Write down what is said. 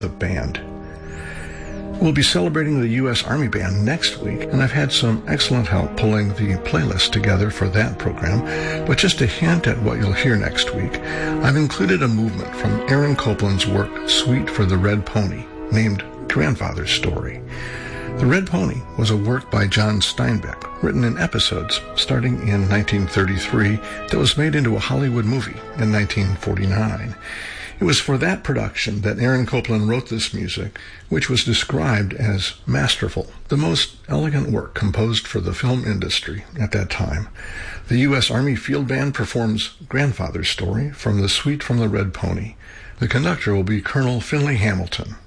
the band. We'll be celebrating the U.S. Army Band next week, and I've had some excellent help pulling the playlist together for that program. But just a hint at what you'll hear next week, I've included a movement from Aaron Copland's work, Suite for the Red Pony, named Grandfather's Story. The Red Pony was a work by John Steinbeck, written in episodes starting in 1933, that was made into a Hollywood movie in 1949. It was for that production that Aaron Copland wrote this music, which was described as masterful, the most elegant work composed for the film industry at that time. The U.S. Army Field Band performs Grandfather's Story from the Suite from the Red Pony. The conductor will be Colonel Finley Hamilton.